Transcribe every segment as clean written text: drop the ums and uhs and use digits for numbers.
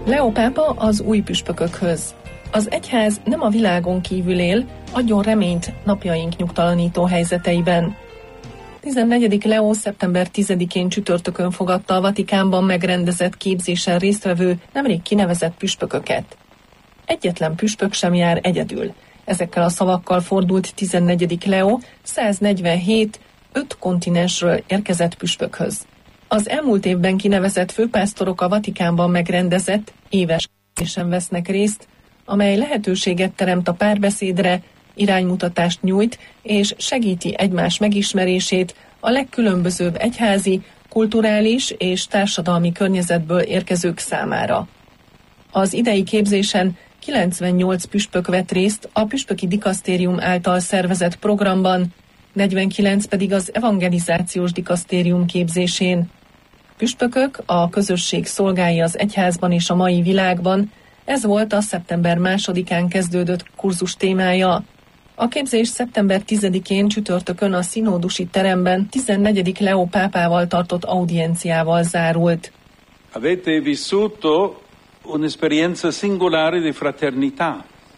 Leó pápa az új püspökökhöz. Az egyház nem a világon kívül él, adjon reményt napjaink nyugtalanító helyzeteiben. 14. Leó szeptember 10-én csütörtökön fogadta a Vatikánban megrendezett képzésen résztvevő, nemrég kinevezett püspököket. Egyetlen püspök sem jár egyedül. Ezekkel a szavakkal fordult 14. Leó 147 5 kontinensről érkezett püspökhöz. Az elmúlt évben kinevezett főpásztorok a Vatikánban megrendezett éves képzésen vesznek részt, amely lehetőséget teremt a párbeszédre, iránymutatást nyújt és segíti egymás megismerését a legkülönbözőbb egyházi, kulturális és társadalmi környezetből érkezők számára. Az idei képzésen 98 püspök vett részt a püspöki dikasztérium által szervezett programban, 49 pedig az evangelizációs dikasztérium képzésén. Püspökök, a közösség szolgái az egyházban és a mai világban, ez volt a szeptember 2-án kezdődött kurzus témája. A képzés szeptember 10-én csütörtökön a színódusi teremben 14. Leó pápával tartott audienciával zárult. Avete vissuto un'esperienza singolare di fraternità.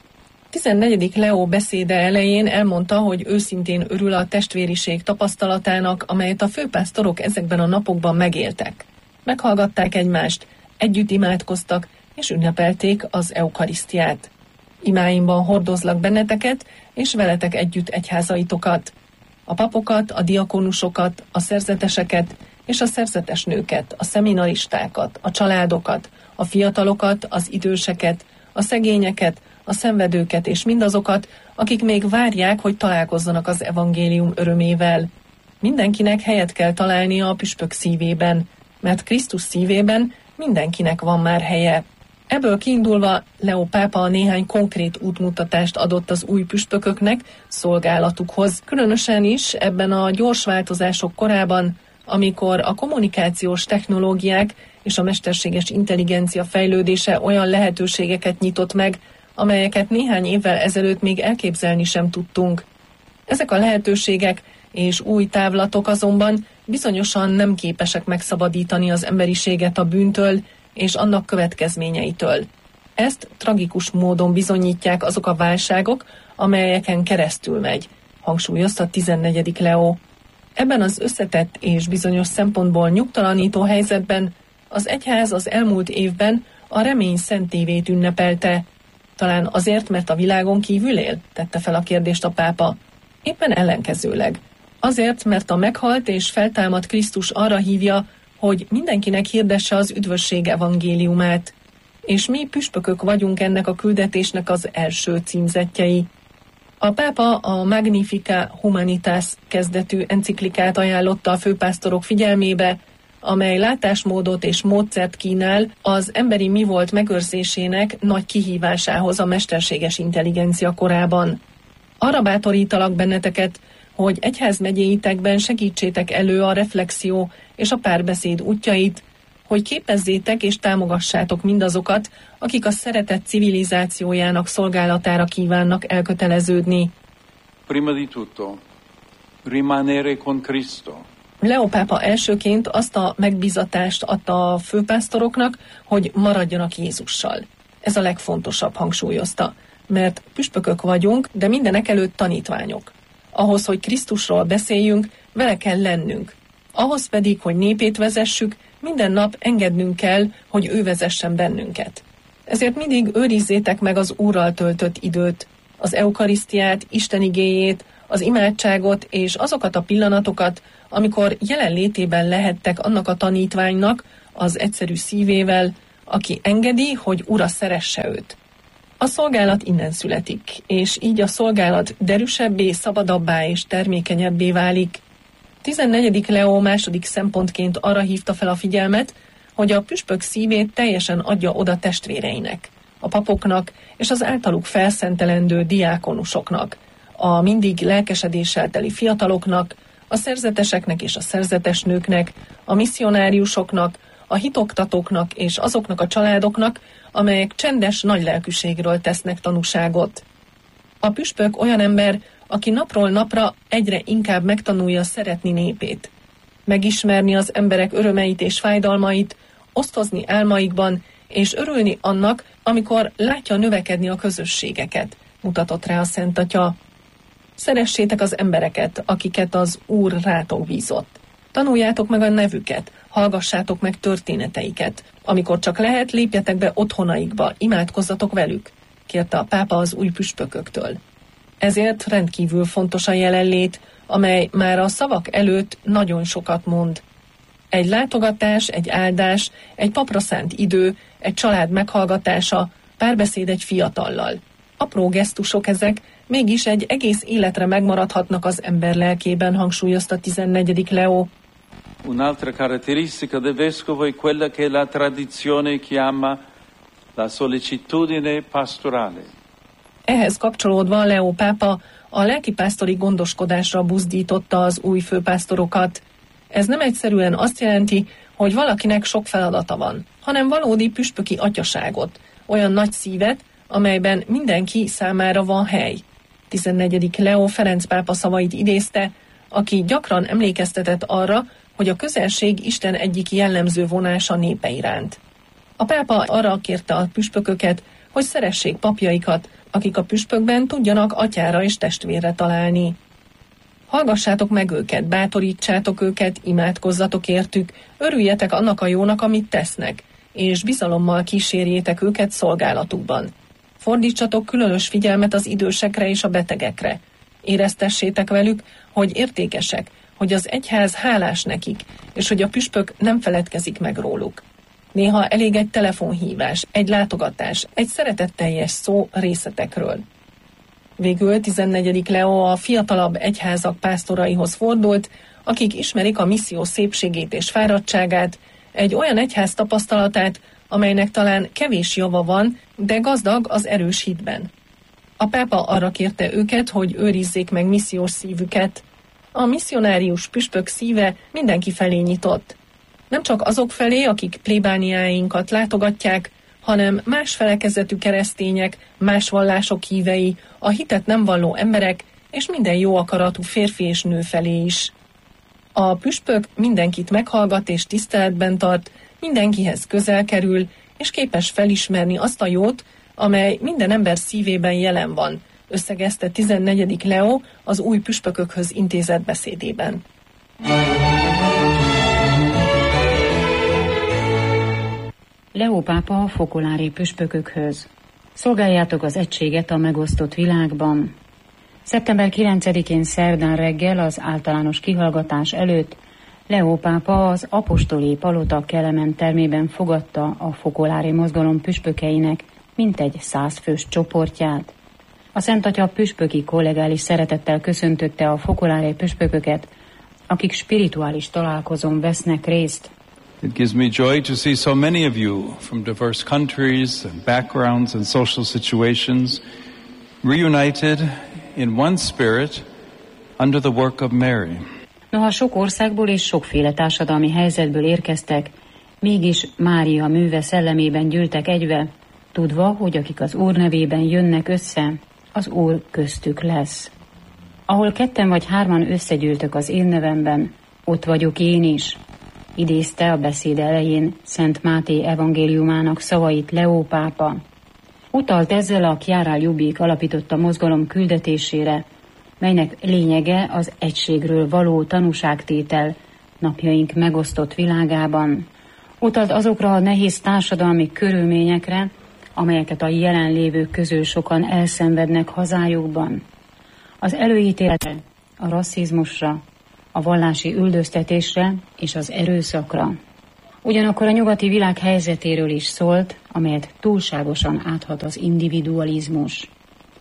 14. Leó beszéde elején elmondta, hogy őszintén örül a testvériség tapasztalatának, amelyet a főpásztorok ezekben a napokban megéltek. Meghallgatták egymást, együtt imádkoztak és ünnepelték az eukarisztiát. Imáimban hordozlak benneteket, és veletek együtt egyházaitokat. A papokat, a diakonusokat, a szerzeteseket és a szerzetes nőket, a szeminaristákat, a családokat, a fiatalokat, az időseket, a szegényeket, a szenvedőket és mindazokat, akik még várják, hogy találkozzanak az evangélium örömével. Mindenkinek helyet kell találnia a püspök szívében, mert Krisztus szívében mindenkinek van már helye. Ebből kiindulva Leó pápa néhány konkrét útmutatást adott az új püspököknek szolgálatukhoz, különösen is ebben a gyors változások korában, amikor a kommunikációs technológiák és a mesterséges intelligencia fejlődése olyan lehetőségeket nyitott meg, amelyeket néhány évvel ezelőtt még elképzelni sem tudtunk. Ezek a lehetőségek és új távlatok azonban bizonyosan nem képesek megszabadítani az emberiséget a bűntől és annak következményeitől. Ezt tragikus módon bizonyítják azok a válságok, amelyeken keresztül megy, hangsúlyozta 14. Leó. Ebben az összetett és bizonyos szempontból nyugtalanító helyzetben az egyház az elmúlt évben a remény szentévét ünnepelte. Talán azért, mert a világon kívül él? Tette fel a kérdést a pápa. Éppen ellenkezőleg. Azért, mert a meghalt és feltámadt Krisztus arra hívja, hogy mindenkinek hirdesse az üdvösség evangéliumát. És mi püspökök vagyunk ennek a küldetésnek az első címzettjei. A pápa a Magnificat Humanitas kezdetű enciklikát ajánlotta a főpásztorok figyelmébe, amely látásmódot és módszert kínál az emberi mi volt megőrzésének nagy kihívásához a mesterséges intelligencia korában. Arra bátorítalak benneteket, hogy egyházmegyéitekben segítsétek elő a reflexió és a párbeszéd útjait, hogy képezzétek és támogassátok mindazokat, akik a szeretet civilizációjának szolgálatára kívánnak elköteleződni. Prima di tutto, rimanere con Cristo. Leó pápa elsőként azt a megbízatást adta a főpásztoroknak, hogy maradjanak Jézussal. Ez a legfontosabb, hangsúlyozta, mert püspökök vagyunk, de mindenekelőtt tanítványok. Ahhoz, hogy Krisztusról beszéljünk, vele kell lennünk. Ahhoz pedig, hogy népét vezessük, minden nap engednünk kell, hogy ő vezessen bennünket. Ezért mindig őrizzétek meg az Úrral töltött időt, az eukarisztiát, Isten igéjét, az imádságot és azokat a pillanatokat, amikor jelenlétében lehettek annak a tanítványnak, az egyszerű szívével, aki engedi, hogy Ura szeresse őt. A szolgálat innen születik, és így a szolgálat derűsebbé, szabadabbá és termékenyebbé válik. 14. Leó második szempontként arra hívta fel a figyelmet, hogy a püspök szívét teljesen adja oda testvéreinek, a papoknak és az általuk felszentelendő diákonusoknak, a mindig lelkesedéssel teli fiataloknak, a szerzeteseknek és a szerzetesnőknek, a misszionáriusoknak, a hitoktatóknak és azoknak a családoknak, amelyek csendes nagylelkűségről tesznek tanúságot. A püspök olyan ember, aki napról napra egyre inkább megtanulja szeretni népét, megismerni az emberek örömeit és fájdalmait, osztozni álmaikban, és örülni annak, amikor látja növekedni a közösségeket, mutatott rá a Szent Atya. Szeressétek az embereket, akiket az Úr rátok bízott. Tanuljátok meg a nevüket, hallgassátok meg történeteiket. Amikor csak lehet, lépjetek be otthonaikba, imádkozzatok velük, kérte a pápa az új püspököktől. Ezért rendkívül fontos a jelenlét, amely már a szavak előtt nagyon sokat mond. Egy látogatás, egy áldás, egy papra szánt idő, egy család meghallgatása, párbeszéd egy fiatallal. Apró gesztusok ezek, mégis egy egész életre megmaradhatnak az ember lelkében, hangsúlyozta 14. Leo. Un'altra caratteristica del vescovo è quella che la tradizione chiama la sollecitudine pastorale. Ehhez kapcsolódva Leo pápa a lelkipásztori gondoskodásra buzdította az új főpásztorokat. Ez nem egyszerűen azt jelenti, hogy valakinek sok feladata van, hanem valódi püspöki atyaságot, olyan nagy szívet, amelyben mindenki számára van hely. 14. Leo Ferenc pápa szavait idézte, aki gyakran emlékeztetett arra, hogy a közelség Isten egyik jellemző vonása népe iránt. A pápa arra kérte a püspököket, hogy szeressék papjaikat, akik a püspökben tudjanak atyára és testvérre találni. Hallgassátok meg őket, bátorítsátok őket, imádkozzatok értük, örüljetek annak a jónak, amit tesznek, és bizalommal kísérjétek őket szolgálatukban. Fordítsatok különös figyelmet az idősekre és a betegekre. Éreztessétek velük, hogy értékesek, hogy az egyház hálás nekik, és hogy a püspök nem feledkezik meg róluk. Néha elég egy telefonhívás, egy látogatás, egy szeretetteljes szó részletekről. Végül 14. Leo a fiatalabb egyházak pásztoraihoz fordult, akik ismerik a misszió szépségét és fáradtságát, egy olyan egyház tapasztalatát, amelynek talán kevés java van, de gazdag az erős hitben. A pápa arra kérte őket, hogy őrizzék meg missziós szívüket. A misszionárius püspök szíve mindenki felé nyitott. Nem csak azok felé, akik plébániáinkat látogatják, hanem más felekezetű keresztények, más vallások hívei, a hitet nem valló emberek és minden jó akaratú férfi és nő felé is. A püspök mindenkit meghallgat és tiszteletben tart, mindenkihez közel kerül, és képes felismerni azt a jót, amely minden ember szívében jelen van, összegezte 14. Leo az új püspökökhöz intézett beszédében. Leo pápa a fokolári püspökökhöz. Szolgáljátok az egységet a megosztott világban. Szeptember 9-én szerdán reggel az általános kihallgatás előtt Leo pápa az apostoli palota Kelemen termében fogadta a fokolári mozgalom püspökeinek mintegy 100 fős csoportját. A Szent Atya püspöki kollegális szeretettel köszöntötte a fokolári püspököket, akik spirituális találkozón vesznek részt. It gives me joy to see so many of you from diverse countries and backgrounds and social situations reunited in one spirit under the work of Mary. Noha sok országból és sokféle társadalmi helyzetből érkeztek, mégis Mária műve szellemében gyűltek egybe, tudva, hogy akik az Úr nevében jönnek össze, az Úr köztük lesz. Ahol 2 vagy 3 összegyűltök az én nevemben, ott vagyok én is, idézte a beszéd elején Szent Máté evangéliumának szavait Leo pápa. Utalt ezzel a Chiara Lubich alapította mozgalom küldetésére, melynek lényege az egységről való tanúságtétel napjaink megosztott világában. Utalt azokra a nehéz társadalmi körülményekre, amelyeket a jelenlévők közül sokan elszenvednek hazájukban. Az előítéletre, a rasszizmusra, a vallási üldöztetésre és az erőszakra. Ugyanakkor a nyugati világ helyzetéről is szólt, amelyet túlságosan áthat az individualizmus.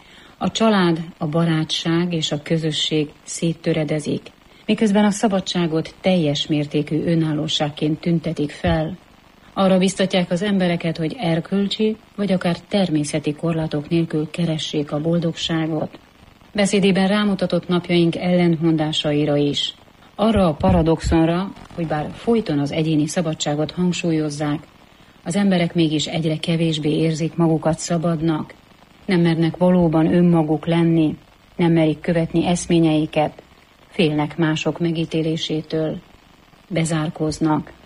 A család, a barátság és a közösség széttöredezik, miközben a szabadságot teljes mértékű önállóságként tüntetik fel. Arra biztatják az embereket, hogy erkölcsi vagy akár természeti korlátok nélkül keressék a boldogságot. Beszédében rámutatott napjaink ellentmondásaira is. Arra a paradoxonra, hogy bár folyton az egyéni szabadságot hangsúlyozzák, az emberek mégis egyre kevésbé érzik magukat szabadnak, nem mernek valóban önmaguk lenni, nem merik követni eszményeiket, félnek mások megítélésétől, bezárkóznak.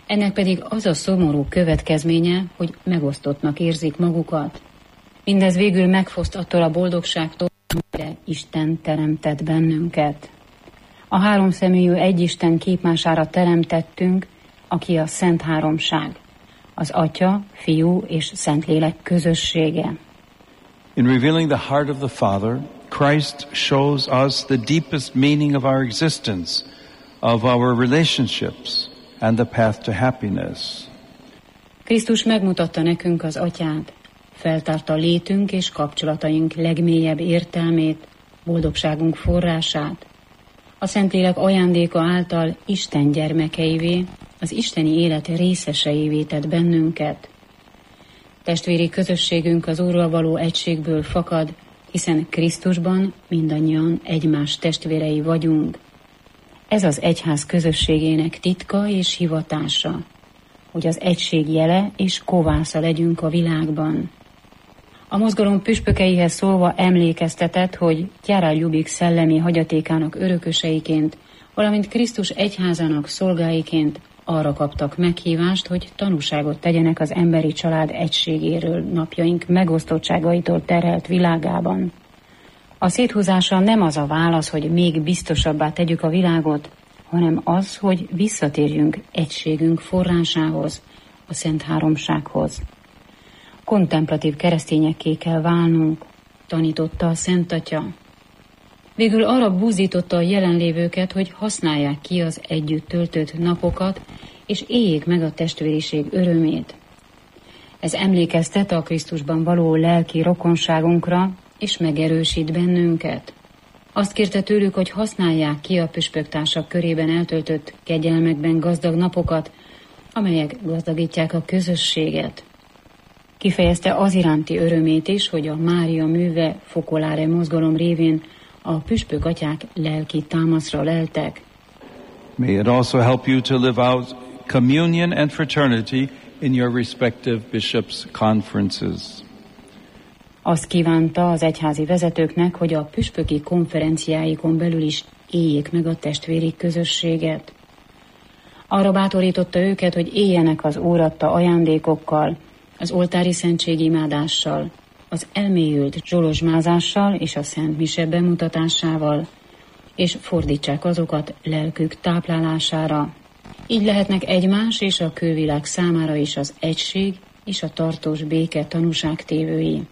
Ennek pedig az a szomorú következménye, hogy megosztottnak érzik magukat. Mindez végül megfoszt attól a boldogságtól, amire Isten teremtett bennünket. A háromszeműjű egyisten képmására teremtettünk, aki a Szent Háromság, az Atya, Fiú és Szentlélek közössége. In revealing the heart of the Father, Christ shows us the deepest meaning of our existence, of our relationships, and the path to happiness. Krisztus megmutatta nekünk az Atyát, feltárta létünk és kapcsolataink legmélyebb értelmét, boldogságunk forrását. A Szentlélek ajándéka által Isten gyermekeivé, az isteni élet részeseivé tett bennünket. Testvéri közösségünk az Úrral való egységből fakad, hiszen Krisztusban mindannyian egymás testvérei vagyunk. Ez az egyház közösségének titka és hivatása, hogy az egység jele és kovásza legyünk a világban. A mozgalom püspökeihez szólva emlékeztetett, hogy Chiara Lubich szellemi hagyatékának örököseiként, valamint Krisztus egyházának szolgáiként arra kaptak meghívást, hogy tanúságot tegyenek az emberi család egységéről napjaink megosztottságaitól terhelt világában. A széthúzása nem az a válasz, hogy még biztosabbá tegyük a világot, hanem az, hogy visszatérjünk egységünk forrásához, a Szent Háromsághoz. Kontemplatív keresztényekké kell válnunk, tanította a Szent Atya. Végül arra búzította a jelenlévőket, hogy használják ki az együtt töltött napokat, és éljék meg a testvériség örömét. Ez emlékeztet a Krisztusban való lelki rokonságunkra, és megerősít bennünket. Azt kérte tőlük, hogy használják ki a püspöktársak körében eltöltött kegyelmekben gazdag napokat, amelyek gazdagítják a közösséget. Kifejezte az iránti örömét is, hogy a Mária műve Focolare mozgalom révén a püspök atyák lelki támaszra leltek. May it also help you to live out communion and fraternity in your respective bishops' conferences. Azt kívánta az egyházi vezetőknek, hogy a püspöki konferenciáikon belül is éljék meg a testvéri közösséget. Arra bátorította őket, hogy éljenek az Úr adta ajándékokkal, az oltári szentségimádással, az elmélyült zsolozsmázással és a Szent Mise bemutatásával, és fordítsák azokat lelkük táplálására. Így lehetnek egymás és a külvilág számára is az egység és a tartós béke tanúságtévői.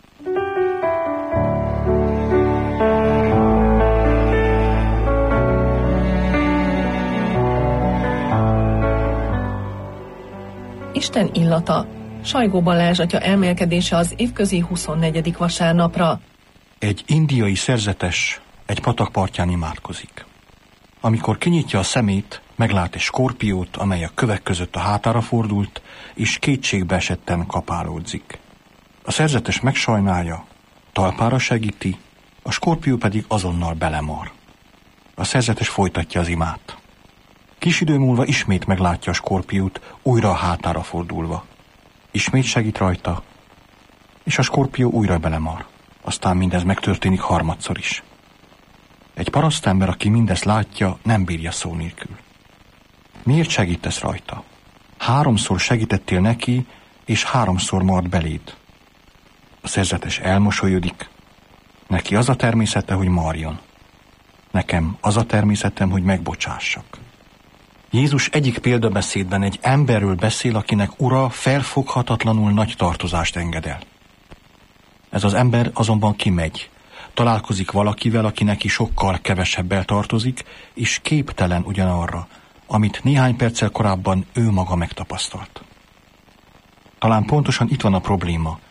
Isten illata. Sajgó Balázs atya elmélkedése az évközi 24. vasárnapra. Egy indiai szerzetes egy patak partján imádkozik. Amikor kinyitja a szemét, meglát egy skorpiót, amely a kövek között a hátára fordult, és kétségbe esetten kapálódzik. A szerzetes megsajnálja, talpára segíti, a skorpió pedig azonnal belemar. A szerzetes folytatja az imát. Kis idő múlva ismét meglátja a skorpiót, újra a hátára fordulva. Ismét segít rajta, és a skorpió újra belemar. Aztán mindez megtörténik harmadszor is. Egy parasztember, aki mindezt látja, nem bírja szó nélkül. Miért segítesz rajta? 3-szor segítettél neki, és 3-szor mart beléd. A szerzetes elmosolyodik. Neki az a természete, hogy marjon. Nekem az a természetem, hogy megbocsássak. Jézus egyik példabeszédben egy emberről beszél, akinek ura felfoghatatlanul nagy tartozást enged el. Ez az ember azonban kimegy, találkozik valakivel, aki neki sokkal kevesebbel tartozik, és képtelen ugyanarra, amit néhány perccel korábban ő maga megtapasztalt. Talán pontosan itt van a probléma,